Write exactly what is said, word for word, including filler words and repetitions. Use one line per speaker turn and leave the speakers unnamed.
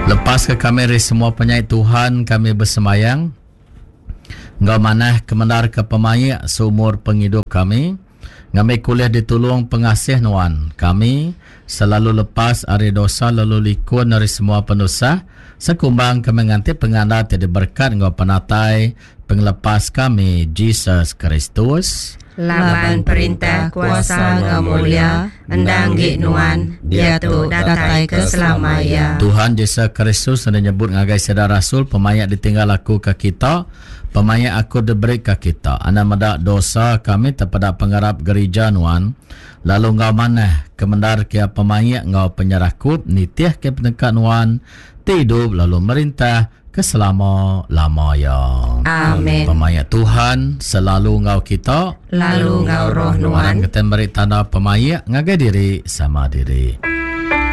Lepas ke kami dari semua penyakit Tuhan, kami bersemayang. Engkau manah kemenar ke pemayak seumur penghidup kami. Kami kuliah ditolong pengasih Nuan kami. Selalu lepas dari dosa lalu likun dari semua pendosa. Sekumbang kami nganti penganda tiada berkat engkau penatai. Penglepas kami, Jesus Kristus.
Laban perintah kuasa engkau mulia, endang Nuan, dia tu datai keselamaya.
Tuhan Yesus Kristus sudah nyebut ngagai sedar rasul, pemayak ditinggal aku ke kita, pemayak aku diberi ke kita. Anda medak dosa kami terpada penggarap gereja Nuan. Lalu engkau mana kemendar kia pemayak engkau penyerahkut, nitiah kia pendekat Nuan, tidup lalu merintah keselama-lamanya.
Amin.
Pemayak Tuhan selalu ngau kita,
lalu ngau roh Nuan.
Orang kita beri tanda pemayak ngagai diri sama diri.